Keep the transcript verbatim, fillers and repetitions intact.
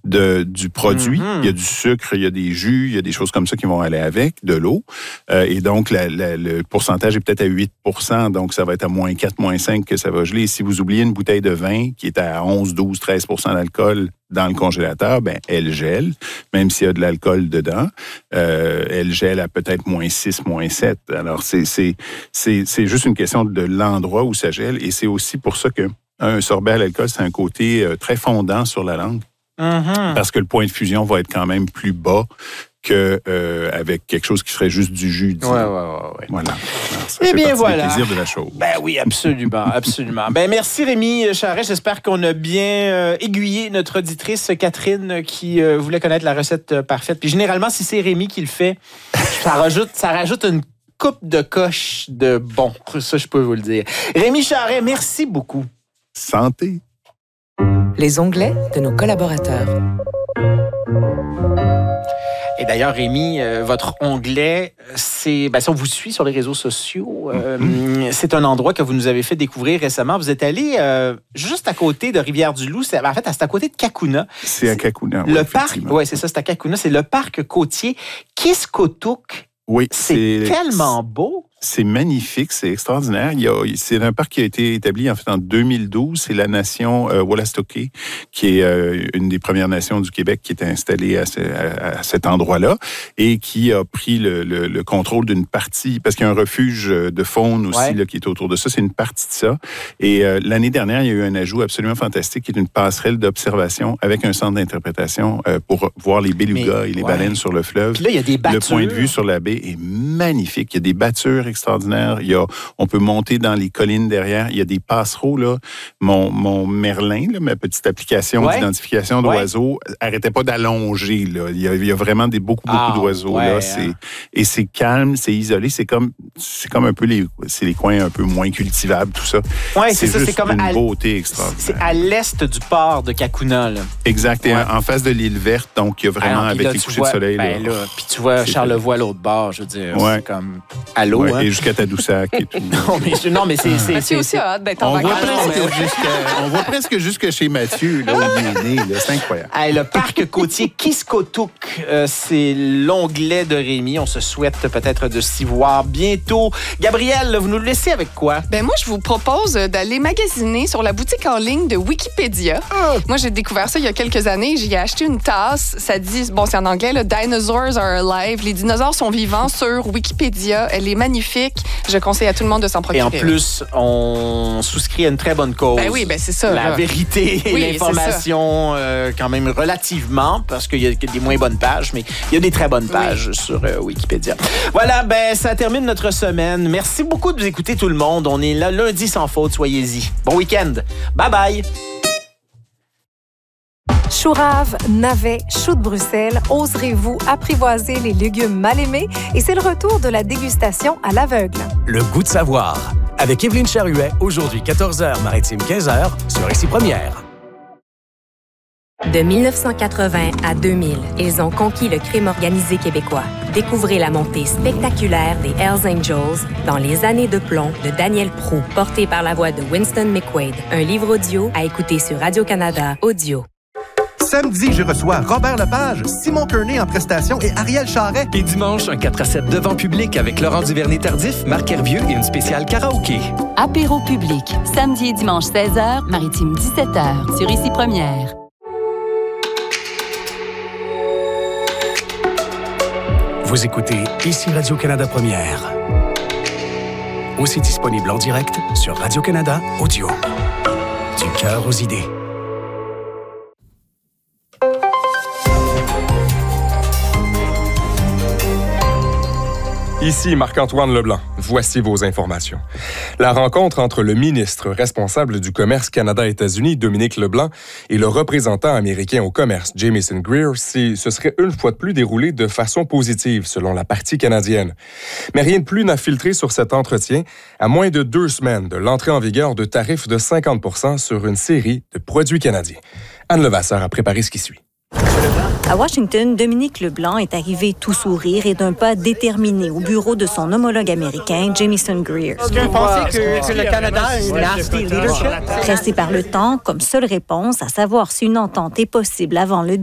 de, du produit. Mm-hmm. Il y a du sucre, il y a des jus, il y a des choses comme ça qui vont aller avec, de l'eau. Euh, et donc, la, la, le pourcentage est peut-être à huit pour cent, donc ça va être à moins quatre, moins cinq que ça va geler. Et si vous oubliez une bouteille de vin qui est à onze, douze, treize pour cent d'alcool dans le congélateur, ben elle gèle, même s'il y a de l'alcool dedans. Euh, elle gèle à peut-être moins six, moins sept. Alors, c'est, c'est, c'est, c'est juste une question de l'endroit où ça gèle. Et c'est aussi pour ça que un sorbet à l'alcool, c'est un côté euh, très fondant sur la langue. Mm-hmm. Parce que le point de fusion va être quand même plus bas que euh, avec quelque chose qui serait juste du jus. Oui, oui, oui. Voilà. Alors, ça eh fait bien, partie voilà. des plaisirs de la chose. Ben oui, absolument, absolument. Ben merci Rémi Charest. J'espère qu'on a bien euh, aiguillé notre auditrice Catherine qui euh, voulait connaître la recette euh, parfaite. Puis généralement, si c'est Rémi qui le fait, ça rajoute, ça rajoute une coupe de coche de bon. Ça, je peux vous le dire. Rémi Charest, merci beaucoup. Santé. Les onglets de nos collaborateurs. Et d'ailleurs, Rémi, euh, votre onglet, c'est, ben, si on vous suit sur les réseaux sociaux, euh, mm-hmm. c'est un endroit que vous nous avez fait découvrir récemment. Vous êtes allé euh, juste à côté de Rivière-du-Loup. C'est, en fait, c'est à côté de Kakuna. C'est à Kakuna, oui, le parc, oui, c'est ça, c'est à Kakuna. C'est le parc côtier Kiskotuk. Oui, c'est, c'est tellement beau. C'est magnifique, c'est extraordinaire. Il y a, c'est un parc qui a été établi en fait en deux mille douze. C'est la nation euh, Wolastoqey, qui est euh, une des premières nations du Québec qui était installée à, ce, à, à cet endroit-là et qui a pris le, le, le contrôle d'une partie, parce qu'il y a un refuge de faune aussi ouais. là, qui est autour de ça. C'est une partie de ça. Et euh, l'année dernière, il y a eu un ajout absolument fantastique qui est une passerelle d'observation avec un centre d'interprétation euh, pour voir les belugas Mais, et les ouais. baleines sur le fleuve. Puis là, il y a des battures. Le point de vue sur la baie est magnifique. Il y a des battures extraordinaire. Il y a, on peut monter dans les collines derrière. Il y a des passereaux, là. Mon, mon Merlin, là, ma petite application ouais. d'identification d'oiseaux, ouais. arrêtait pas d'allonger, là. Il y a, il y a vraiment des, beaucoup, beaucoup ah, d'oiseaux, ouais, là. C'est, hein. Et c'est calme, c'est isolé. C'est comme, c'est comme un peu les, c'est les coins un peu moins cultivables, tout ça. Ouais, c'est, c'est ça. Juste c'est comme une à, beauté extraordinaire. C'est à l'est du port de Kakuna, là. Exact. Et ouais. en face de l'île verte, donc il y a vraiment, ah, avec là, les couchers vois, de soleil, ben, là. là puis tu vois c'est Charlevoix à l'autre bord, je veux dire. Ouais. C'est comme à l'eau, ouais. hein. Et jusqu'à Tadoussac et tout. non, mais, non, mais c'est... c'est, Mathieu c'est, aussi c'est... a hâte d'être en on vacances. Voit presque jusqu'à, on voit presque jusque chez Mathieu, là où il est né. Là, c'est incroyable. Hey, le parc côtier Kiskotuk, euh, c'est l'onglet de Rémi. On se souhaite peut-être de s'y voir bientôt. Gabrielle, vous nous le laissez avec quoi? Ben moi, je vous propose d'aller magasiner sur la boutique en ligne de Wikipédia. Oh. Moi, j'ai découvert ça il y a quelques années. J'y ai acheté une tasse. Ça dit, bon, c'est en anglais, le Dinosaurs are alive. Les dinosaures sont vivants sur Wikipédia. Elle est magnifique. Je conseille à tout le monde de s'en procurer. Et en plus, on souscrit à une très bonne cause. Ben oui, ben c'est ça. La là. vérité et oui, l'information, euh, quand même relativement, parce qu'il y a des moins bonnes pages, mais il y a des très bonnes pages oui. sur euh, Wikipédia. Voilà, ben ça termine notre semaine. Merci beaucoup de nous écouter tout le monde. On est là lundi sans faute, soyez-y. Bon week-end. Bye bye. Chou rave, navets, chou de Bruxelles, oserez-vous apprivoiser les légumes mal aimés? Et c'est le retour de la dégustation à l'aveugle. Le goût de savoir. Avec Évelyne Charuet, aujourd'hui quatorze heures, Maritime quinze heures, sur Ici Première. De dix-neuf cent quatre-vingts à deux mille, ils ont conquis le crime organisé québécois. Découvrez la montée spectaculaire des Hells Angels dans Les années de plomb de Daniel Proulx, porté par la voix de Winston McQuaid. Un livre audio à écouter sur Radio-Canada Audio. Samedi, je reçois Robert Lepage, Simon Kearney en prestation et Ariel Charret. Et dimanche, un quatre à sept devant public avec Laurent Duvernay-Tardif, Marc Hervieux et une spéciale karaoké. Apéro public, samedi et dimanche seize heures, Maritime dix-sept heures, sur Ici Première. Vous écoutez Ici Radio-Canada Première. Aussi disponible en direct sur Radio-Canada Audio. Du cœur aux idées. Ici Marc-Antoine Leblanc. Voici vos informations. La rencontre entre le ministre responsable du commerce Canada-États-Unis, Dominique Leblanc, et le représentant américain au commerce, Jamieson Greer, si ce serait une fois de plus déroulé de façon positive, selon la partie canadienne. Mais rien de plus n'a filtré sur cet entretien, à moins de deux semaines de l'entrée en vigueur de tarifs de cinquante pour cent sur une série de produits canadiens. Anne Levasseur a préparé ce qui suit. À Washington, Dominique Leblanc est arrivé tout sourire et d'un pas déterminé au bureau de son homologue américain, Jamieson Greer. Est-ce que vous pensez que, que le Canada a une nasty leadership? Pressé par le temps, comme seule réponse à savoir si une entente est possible avant le